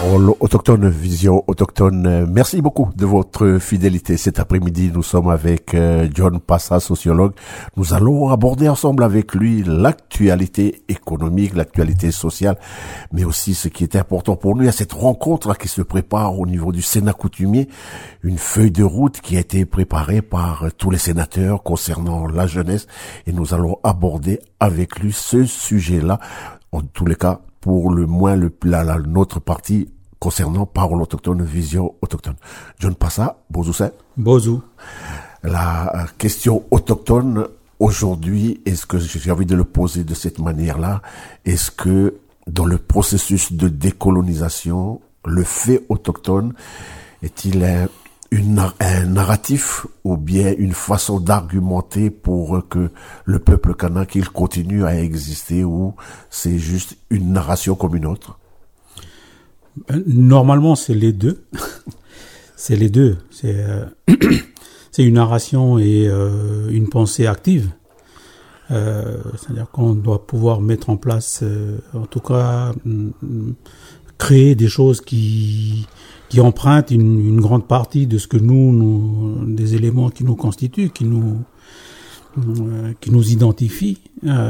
Parole autochtone, vision autochtone. Merci beaucoup de votre fidélité. Cet après-midi, nous sommes avec John Passa, sociologue. Nous allons aborder ensemble avec lui l'actualité économique, l'actualité sociale, mais aussi ce qui est important pour nous. Il y a cette rencontre qui se prépare au niveau du Sénat coutumier, une feuille de route qui a été préparée par tous les sénateurs concernant la jeunesse, et nous allons aborder avec lui ce sujet-là. En tous les cas, pour le moins notre partie concernant Parole autochtone, vision autochtone. John Passa, bonjour. Bonjour. La question autochtone aujourd'hui, est-ce que j'ai envie de le poser de cette manière-là, est-ce que dans le processus de décolonisation, le fait autochtone est-il un narratif ou bien une façon d'argumenter pour que le peuple kanak il continue à exister, ou c'est juste une narration comme une autre? Normalement, c'est les deux. C'est les deux. C'est une narration et une pensée active. C'est-à-dire qu'on doit pouvoir mettre en place, en tout cas, créer des choses qui empruntent une grande partie de ce que nous des éléments qui nous constituent, qui nous identifient.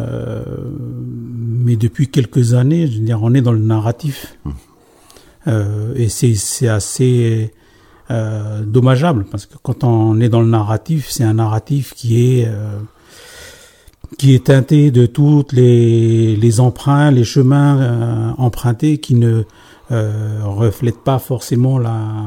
Mais depuis quelques années, je veux dire, on est dans le narratif. Et c'est assez dommageable, parce que quand on est dans le narratif, c'est un narratif qui est teinté de toutes les emprunts, les chemins empruntés qui ne reflètent pas forcément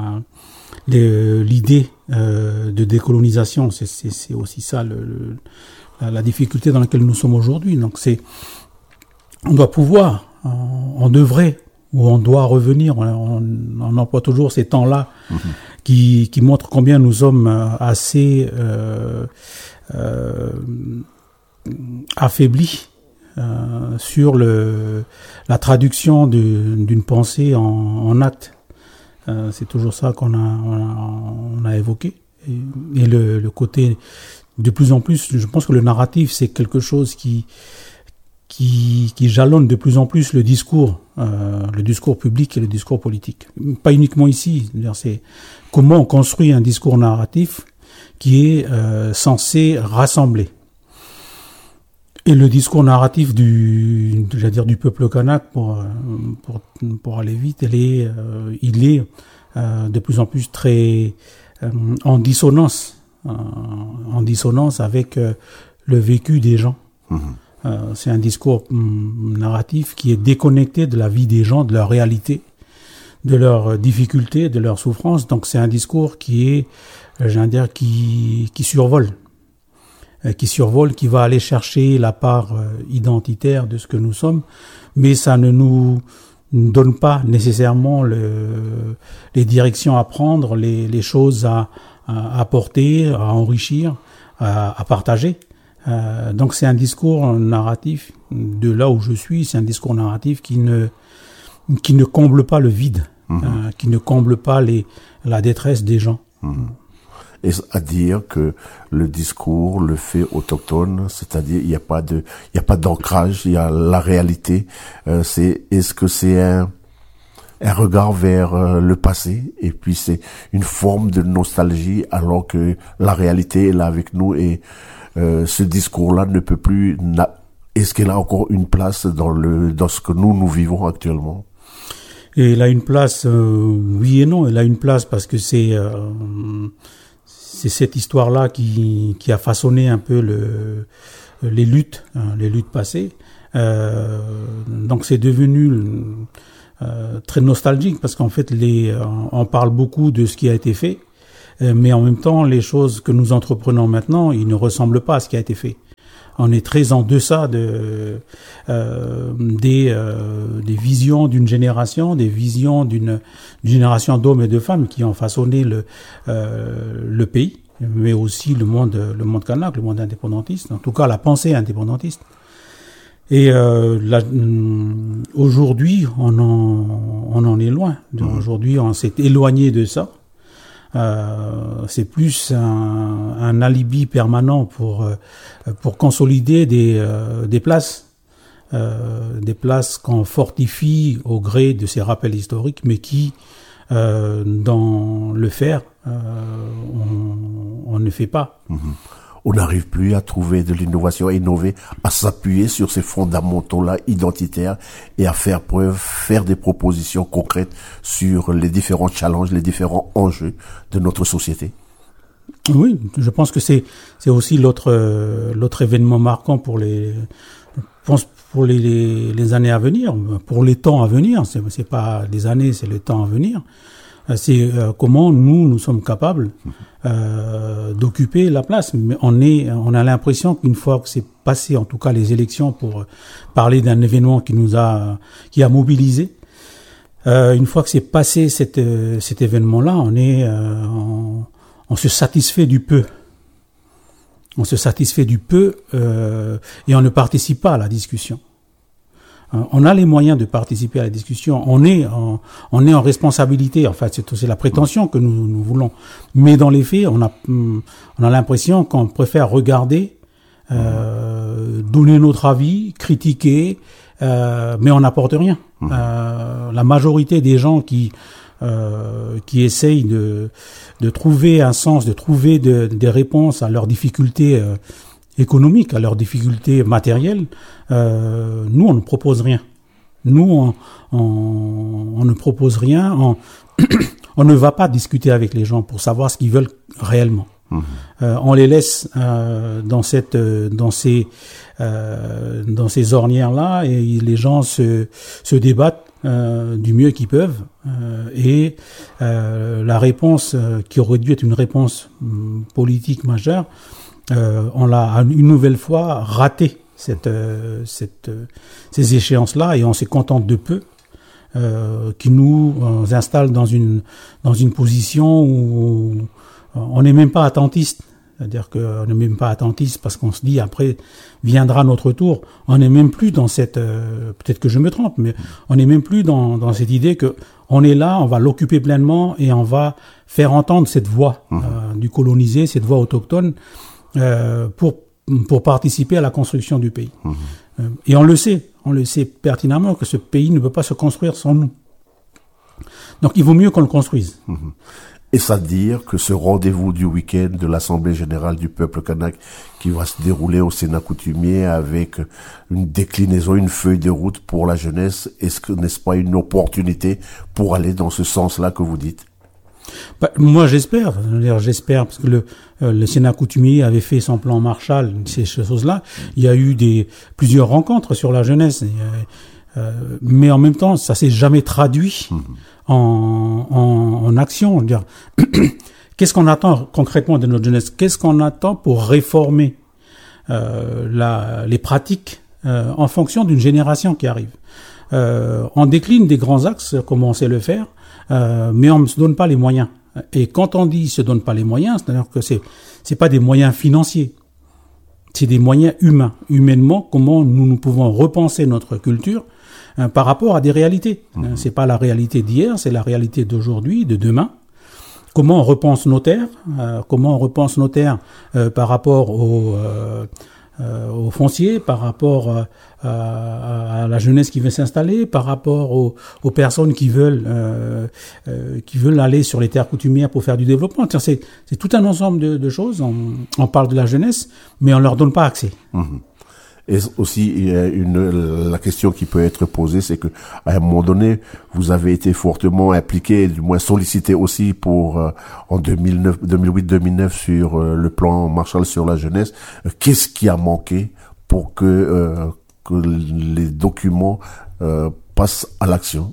l'idée de décolonisation. C'est aussi ça la difficulté dans laquelle nous sommes aujourd'hui. Donc on doit pouvoir, on devrait, ou on doit revenir, on emploie toujours ces temps-là qui montrent combien nous sommes assez affaiblis sur la traduction d'une pensée en acte. C'est toujours ça qu'on a évoqué. Et le côté, de plus en plus, je pense que le narratif, c'est quelque chose qui jalonne de plus en plus le discours public et le discours politique. Pas uniquement ici, c'est comment on construit un discours narratif qui est censé rassembler. Et le discours narratif du peuple kanak, pour aller vite, il est de plus en plus très en dissonance avec le vécu des gens. C'est un discours narratif qui est déconnecté de la vie des gens, de leur réalité, de leurs difficultés, de leurs souffrances. Donc c'est un discours qui survole. Qui va aller chercher la part identitaire de ce que nous sommes, mais ça ne nous donne pas nécessairement les directions à prendre, les choses à porter, à enrichir, à partager. Donc c'est un discours narratif, de là où je suis, c'est un discours narratif qui ne comble pas le vide, qui ne comble pas la détresse des gens. Est-ce à dire que le discours, le fait autochtone, c'est-à-dire il n'y a pas d'ancrage, il y a la réalité. Est-ce que c'est un regard vers le passé, et puis c'est une forme de nostalgie, alors que la réalité est là avec nous, et ce discours-là ne peut plus. Est-ce qu'il a encore une place dans ce que nous vivons actuellement? Et il a une place, oui et non. Il a une place parce que c'est cette histoire-là qui a façonné un peu les luttes passées. Donc c'est devenu très nostalgique, parce qu'en fait on parle beaucoup de ce qui a été fait, mais en même temps les choses que nous entreprenons maintenant, ils ne ressemblent pas à ce qui a été fait. On est très en deçà des visions d'une génération, des visions d'une génération d'hommes et de femmes qui ont façonné le pays, mais aussi le monde kanak, le monde indépendantiste, en tout cas la pensée indépendantiste. Et aujourd'hui, on en est loin. Aujourd'hui, on s'est éloigné de ça. C'est plus un alibi permanent pour consolider des places des places qu'on fortifie au gré de ces rappels historiques, mais qui, dans le faire, on ne fait pas. On n'arrive plus à trouver de l'innovation, à innover, à s'appuyer sur ces fondamentaux-là identitaires et à faire des propositions concrètes sur les différents challenges, les différents enjeux de notre société. Oui, je pense que c'est aussi l'autre événement marquant pour les années à venir, pour les temps à venir. C'est pas des années, c'est les temps à venir. C'est comment nous sommes capables d'occuper la place. Mais on a l'impression qu'une fois que c'est passé, en tout cas les élections, pour parler d'un événement qui a mobilisé, une fois que c'est passé cet événement-là, on se satisfait du peu. On se satisfait du peu et on ne participe pas à la discussion. On a les moyens de participer à la discussion. On est en responsabilité. En fait, c'est la prétention que nous voulons. Mais dans les faits, on a l'impression qu'on préfère regarder, donner notre avis, critiquer, mais on n'apporte rien. La majorité des gens qui essayent de trouver un sens, de trouver des réponses à leurs difficultés économiques, à leurs difficultés matérielles, nous on ne propose rien. Nous on ne propose rien. On ne va pas discuter avec les gens pour savoir ce qu'ils veulent réellement. On les laisse dans ces ornières-là et les gens se débattent du mieux qu'ils peuvent et la réponse qui aurait dû être une réponse politique majeure, on l'a une nouvelle fois raté ces échéances-là et on se contente de peu qui nous installe dans une position où on n'est même pas attentiste. C'est-à-dire qu'on n'est même pas attentiste parce qu'on se dit après viendra notre tour. On n'est même plus dans cette, peut-être que je me trompe, mais on n'est même plus dans cette idée que on est là, on va l'occuper pleinement et on va faire entendre cette voix du colonisé, cette voix autochtone pour participer à la construction du pays. Et on le sait pertinemment que ce pays ne peut pas se construire sans nous. Donc il vaut mieux qu'on le construise. Et ça veut dire que ce rendez-vous du week-end de l'Assemblée générale du peuple kanak qui va se dérouler au Sénat coutumier avec une déclinaison, une feuille de route pour la jeunesse, n'est-ce pas une opportunité pour aller dans ce sens-là que vous dites? Moi j'espère parce que le Sénat coutumier avait fait son plan Marshall, ces choses-là. Il y a eu plusieurs rencontres sur la jeunesse, mais en même temps ça s'est jamais traduit en action. Dire qu'est-ce qu'on attend concrètement de notre jeunesse? Qu'est-ce qu'on attend pour réformer les pratiques en fonction d'une génération qui arrive? On décline des grands axes comme on sait le faire, mais on ne se donne pas les moyens. Et quand on dit se donne pas les moyens, c'est-à-dire que c'est pas des moyens financiers, c'est des moyens humains. Humainement, comment nous pouvons repenser notre culture par rapport à des réalités. C'est pas la réalité d'hier, c'est la réalité d'aujourd'hui, de demain. Comment on repense nos terres, par rapport au foncier, par rapport à la jeunesse qui veut s'installer, par rapport aux personnes qui veulent aller sur les terres coutumières pour faire du développement. C'est tout un ensemble de choses. On parle de la jeunesse, mais on leur donne pas accès. Et aussi, la question qui peut être posée, c'est que à un moment donné, vous avez été fortement impliqué, du moins sollicité aussi en 2008-2009 sur le plan Marshall sur la jeunesse. Qu'est-ce qui a manqué pour que les documents passent à l'action?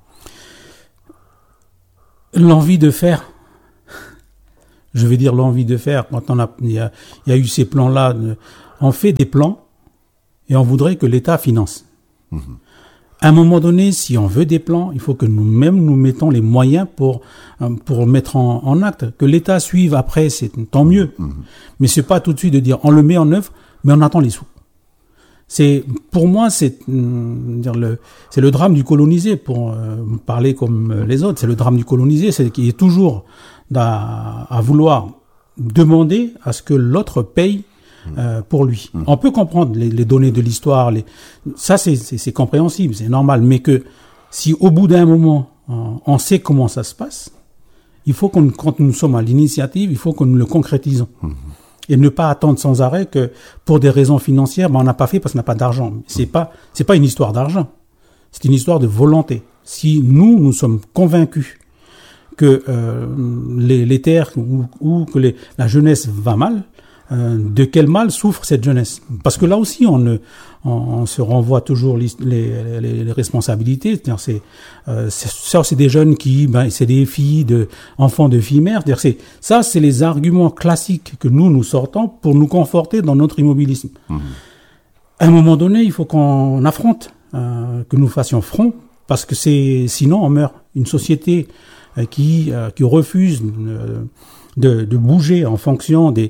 L'envie de faire. Je vais dire l'envie de faire. Quand il y a eu ces plans-là, on fait des plans. Et on voudrait que l'État finance. À un moment donné, si on veut des plans, il faut que nous-mêmes nous mettons les moyens pour mettre en acte. Que l'État suive après, c'est tant mieux. Mais c'est pas tout de suite de dire on le met en œuvre, mais on attend les sous. Pour moi, c'est le drame du colonisé, pour parler comme les autres. C'est le drame du colonisé, c'est qu'il est toujours à vouloir demander à ce que l'autre paye pour lui. On peut comprendre les données de l'histoire, ça c'est compréhensible, c'est normal, mais que si au bout d'un moment on sait comment ça se passe, il faut quand nous sommes à l'initiative, il faut que nous le concrétisons. Et ne pas attendre sans arrêt que pour des raisons financières, on n'a pas fait parce qu'on n'a pas d'argent. C'est pas une histoire d'argent. C'est une histoire de volonté. Si nous sommes convaincus que les terres ou que la jeunesse va mal, de quel mal souffre cette jeunesse? Parce que là aussi, on se renvoie toujours les responsabilités. C'est des jeunes c'est des filles enfants de filles mères. C'est les arguments classiques que nous sortons pour nous conforter dans notre immobilisme. À un moment donné, il faut qu'on affronte, que nous fassions front, parce que sinon on meurt. Une société qui refuse de bouger en fonction des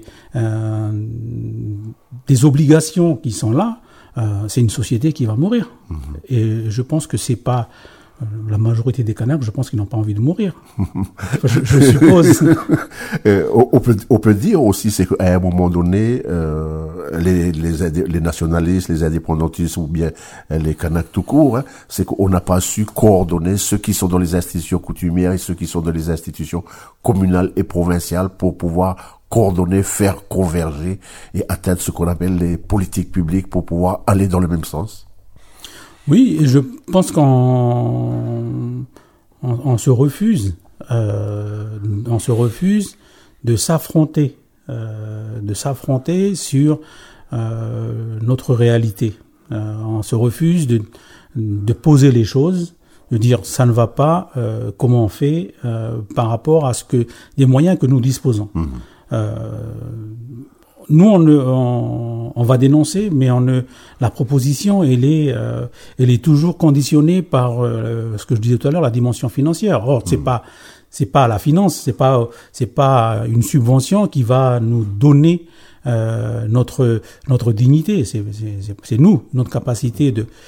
obligations qui sont là, c'est une société qui va mourir. Et je pense que c'est pas la majorité des Kanaks, je pense qu'ils n'ont pas envie de mourir. je suppose. On peut dire aussi, c'est qu'à un moment donné, les nationalistes, les indépendantistes ou bien les Kanaks tout court, c'est qu'on n'a pas su coordonner ceux qui sont dans les institutions coutumières et ceux qui sont dans les institutions communales et provinciales pour pouvoir coordonner, faire converger et atteindre ce qu'on appelle les politiques publiques pour pouvoir aller dans le même sens. Oui, et je pense qu'on se refuse, de s'affronter sur notre réalité. On se refuse de poser les choses, de dire ça ne va pas, comment on fait par rapport à des moyens que nous disposons. Nous, on va dénoncer, mais la proposition, elle est toujours conditionnée par ce que je disais tout à l'heure, la dimension financière. Or, c'est pas la finance, c'est pas une subvention qui va nous donner notre dignité. C'est nous, notre capacité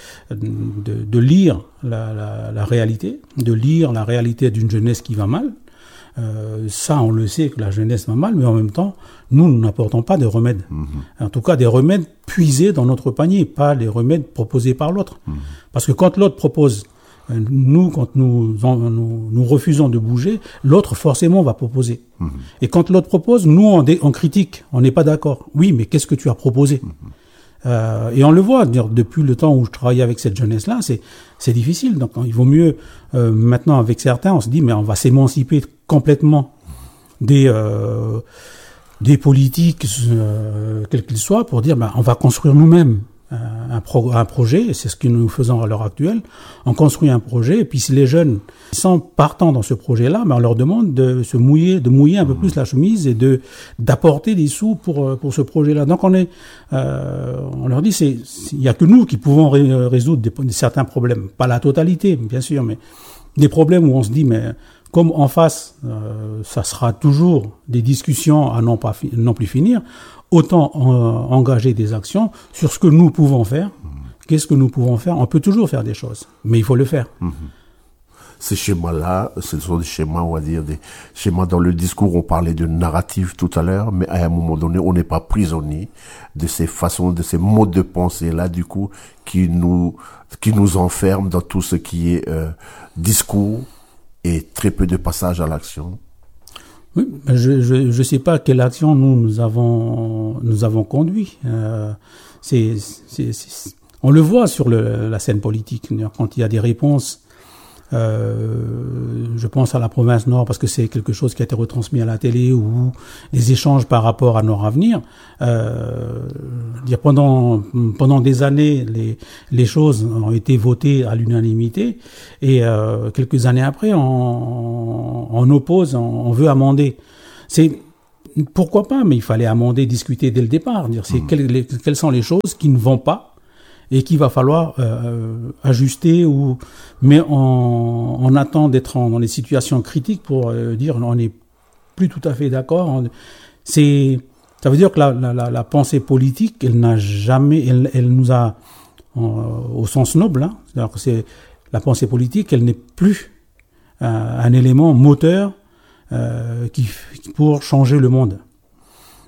de lire la réalité, de lire la réalité d'une jeunesse qui va mal. Ça, on le sait que la jeunesse va mal, mais en même temps, nous n'apportons pas de remèdes. En tout cas, des remèdes puisés dans notre panier, pas les remèdes proposés par l'autre. Parce que quand l'autre propose, quand nous refusons de bouger, l'autre forcément va proposer. Et quand l'autre propose, nous on critique, on n'est pas d'accord. Oui, mais qu'est-ce que tu as proposé? Et on le voit, depuis le temps où je travaillais avec cette jeunesse-là, c'est difficile. Donc il vaut mieux, maintenant avec certains, on se dit, mais on va s'émanciper complètement des politiques, quels qu'ils soient, pour dire, on va construire nous-mêmes un projet, c'est ce que nous faisons à l'heure actuelle. On construit un projet, et puis si les jeunes sont partants dans ce projet-là, on leur demande de mouiller un peu plus la chemise et d'apporter des sous pour ce projet-là. Donc on leur dit, il y a que nous qui pouvons résoudre certains problèmes, pas la totalité, bien sûr, mais des problèmes où on se dit, mais comme en face, ça sera toujours des discussions à non plus finir. Autant engager des actions sur ce que nous pouvons faire. Qu'est-ce que nous pouvons faire? On peut toujours faire des choses, mais il faut le faire. Ces schémas-là, ce sont des schémas, on va dire, des schémas dans le discours, on parlait de narrative tout à l'heure, mais à un moment donné, on n'est pas prisonnier de ces façons, de ces modes de pensée-là, du coup, qui nous enferment dans tout ce qui est discours et très peu de passage à l'action. Oui, je sais pas quelle action nous avons conduit. On le voit sur la scène politique. Quand il y a des réponses, je pense à la province Nord parce que c'est quelque chose qui a été retransmis à la télé ou des échanges par rapport à Nord Avenir. Pendant des années, les choses ont été votées à l'unanimité et quelques années après, on oppose, on veut amender. Pourquoi pas, mais il fallait amender, discuter dès le départ, dire quelles sont les choses qui ne vont pas et qu'il va falloir ajuster mais on attend d'être dans des situations critiques pour dire on n'est plus tout à fait d'accord. Ça veut dire que la pensée politique, elle n'a jamais, elle nous a au sens noble, c'est-à-dire que la pensée politique, elle n'est plus un élément moteur pour changer le monde.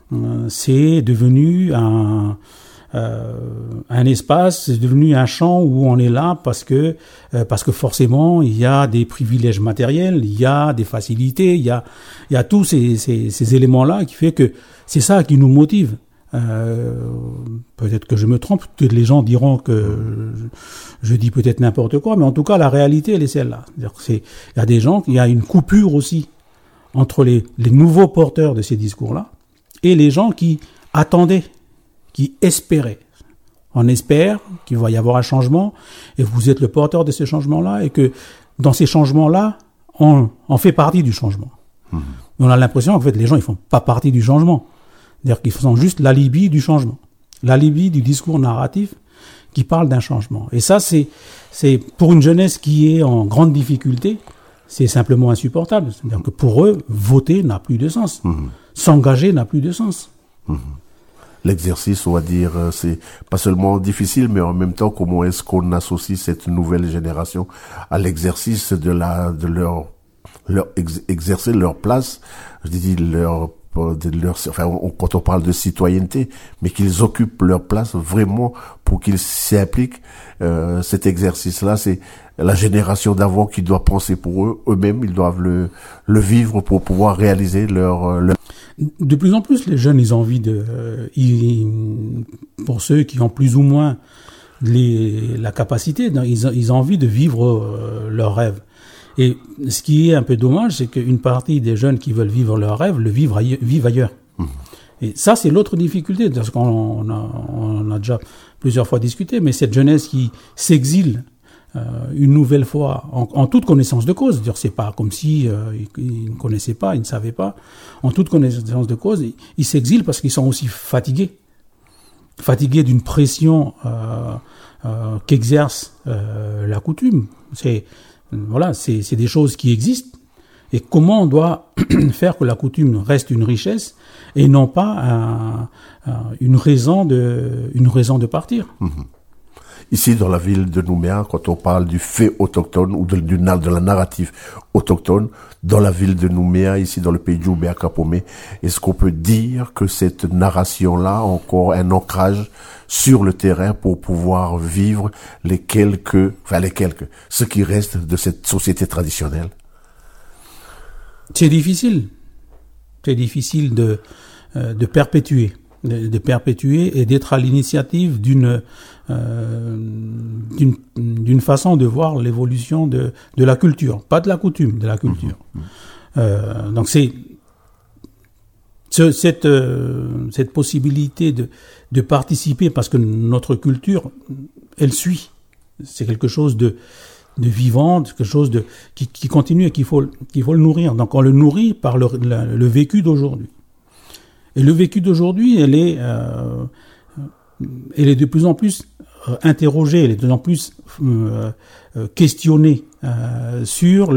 c'est devenu un espace, c'est devenu un champ où on est là parce que forcément il y a des privilèges matériels, il y a des facilités, il y a tous ces éléments-là qui fait que c'est ça qui nous motive. Peut-être que je me trompe, peut-être les gens diront que je dis peut-être n'importe quoi, mais en tout cas la réalité elle est celle-là. C'est-à-dire que il y a des gens, il y a une coupure aussi entre les nouveaux porteurs de ces discours-là et les gens qui attendaient, qui espéraient. On espère qu'il va y avoir un changement et vous êtes le porteur de ces changements-là et que dans ces changements-là, on fait partie du changement. Mmh. On a l'impression qu'en fait les gens ils font pas partie du changement. C'est-à-dire qu'ils sont juste l'alibi du changement, l'alibi du discours narratif qui parle d'un changement. Et ça, c'est pour une jeunesse qui est en grande difficulté, c'est simplement insupportable. C'est-à-dire que pour eux, voter n'a plus de sens. Mmh. S'engager n'a plus de sens. Mmh. L'exercice, on va dire, c'est pas seulement difficile, mais en même temps, comment est-ce qu'on associe cette nouvelle génération à l'exercice de leur exercer leur place, je dis quand on parle de citoyenneté, mais qu'ils occupent leur place vraiment pour qu'ils s'impliquent. Cet exercice-là, c'est la génération d'avant qui doit penser pour eux-mêmes, ils doivent le vivre pour pouvoir réaliser leur... De plus en plus, les jeunes, ils ont envie pour ceux qui ont plus ou moins la capacité, ils ont envie de vivre leurs rêves. Et ce qui est un peu dommage, c'est qu'une partie des jeunes qui veulent vivre leurs rêves vivent ailleurs. Mmh. Et ça, c'est l'autre difficulté, parce qu'on a déjà plusieurs fois discuté, mais cette jeunesse qui s'exile une nouvelle fois en toute connaissance de cause, c'est-à-dire c'est pas comme si ils ne connaissaient pas, ils ne savaient pas, en toute connaissance de cause, ils s'exilent parce qu'ils sont aussi fatigués d'une pression qu'exerce la coutume. C'est des choses qui existent. Et comment on doit faire que la coutume reste une richesse et non pas une raison de partir. Mmh. Ici, dans la ville de Nouméa, quand on parle du fait autochtone ou de la narrative autochtone, dans la ville de Nouméa, ici dans le pays de Djoubéa-Kapomé, est-ce qu'on peut dire que cette narration-là a encore un ancrage sur le terrain pour pouvoir vivre ce qui reste de cette société traditionnelle? C'est difficile. C'est difficile de perpétuer. De perpétuer et d'être à l'initiative d'une façon de voir l'évolution de la culture, pas de la coutume, de la culture. Donc c'est cette possibilité de participer, parce que notre culture, elle suit. C'est quelque chose de vivant, quelque chose qui continue et qu'il faut le nourrir. Donc on le nourrit par le vécu d'aujourd'hui. Et le vécu d'aujourd'hui, elle est de plus en plus interrogée, elle est de plus en plus questionnée sur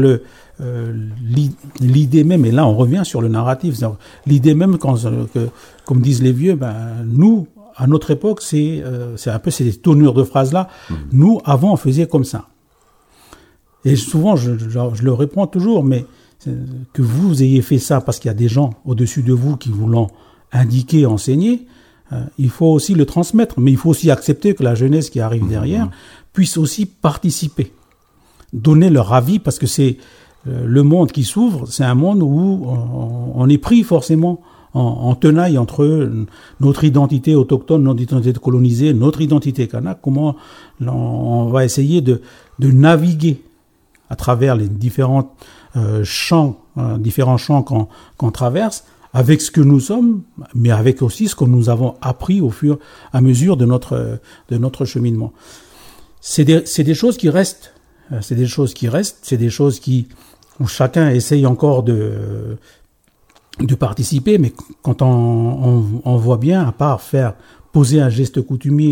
l'idée même. Et là, on revient sur le narratif. L'idée même, comme disent les vieux, nous, à notre époque, c'est un peu ces tournures de phrases-là. Mmh. Nous, avant, on faisait comme ça. Et souvent, je le réponds toujours, mais que vous ayez fait ça parce qu'il y a des gens au-dessus de vous qui vous l'ont indiqué, enseigné, il faut aussi le transmettre, mais il faut aussi accepter que la jeunesse qui arrive derrière puisse aussi participer, donner leur avis, parce que c'est le monde qui s'ouvre, c'est un monde où on est pris forcément en tenaille entre notre identité autochtone, notre identité colonisée, notre identité kanak. Comment on va essayer de naviguer à travers les différents champs qu'on traverse, avec ce que nous sommes, mais avec aussi ce que nous avons appris au fur et à mesure de notre cheminement. C'est des choses qui restent. C'est des choses où chacun essaye encore de participer, mais quand on voit bien, à part poser un geste coutumier